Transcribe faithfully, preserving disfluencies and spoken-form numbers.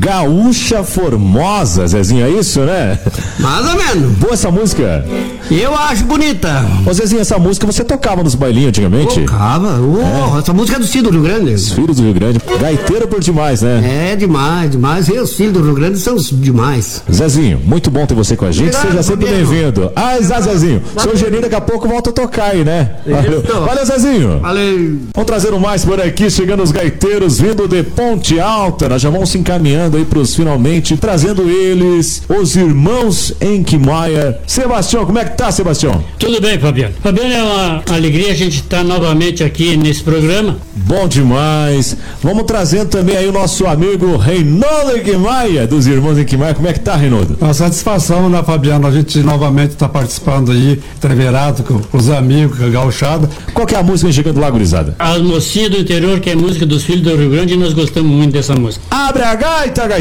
Gaúcha Formosa, Zezinho, é isso, né? Mais ou menos. Boa essa música. Eu acho bonita. Ô Zezinho, essa música você tocava nos bailinhos antigamente? Tocava. Oh, é. Essa música é do Filho do Rio Grande. Os filhos do Rio Grande. Gaiteiro por demais, né? É, demais, demais. E os filhos do Rio Grande são demais. Zezinho, muito bom ter você com a gente. Obrigado, Seja sempre bem-vindo. Ah, exato, Zezinho. Seu Geninho daqui a pouco volta a tocar aí, né? Valeu, Valeu Zezinho. Valeu. Vamos trazendo mais por aqui, chegando os gaiteiros vindo de Ponte Alta. Nós já vamos se encaminhando aí pros finalmente, trazendo eles, os irmãos Enquimaier. Sebastião, como é que tá, Sebastião? Tudo bem, Fabiano. Fabiano, é uma alegria a gente estar novamente aqui nesse programa. Bom demais. Vamos trazendo também aí o nosso amigo Reinaldo Enquimaier, dos irmãos Enquimaier. Como é que tá, Reinaldo? Uma satisfação, né, Fabiano? A gente novamente está participando aí, entreverado com os amigos, com a gauchada. Qual que é a música chegando lá, gurizada? As Mocinhas do Interior, que é música dos Filhos do Rio Grande, e nós gostamos muito dessa música. Abre a gaita!